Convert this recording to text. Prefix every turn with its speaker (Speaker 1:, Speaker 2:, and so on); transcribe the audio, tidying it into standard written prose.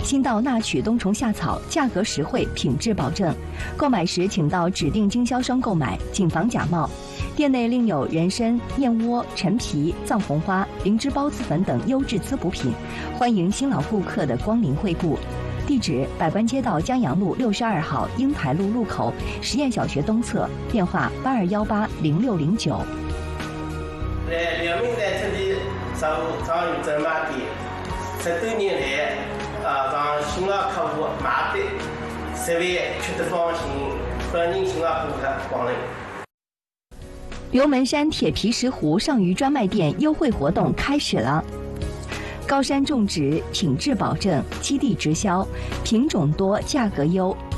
Speaker 1: 新到纳曲冬虫夏草，价格实惠，品质保证。购买时请到指定经销商购买，谨防假冒。店内另有人参、燕窝、陈皮、藏红花、灵芝孢子粉等优质滋补品，欢迎新老顾客的光临惠顾。地址：百官街道江阳路62号英台路路口实验小学东侧，电话82180609。
Speaker 2: 在辽宁在这里商有专卖店，10多年来，让新老客户买的食味吃得放心，欢迎新老顾客光临。
Speaker 1: 刘门山铁皮石斛上虞专卖店优惠活动开始了。高山种植，品质保证，基地直销，品种多，价格优，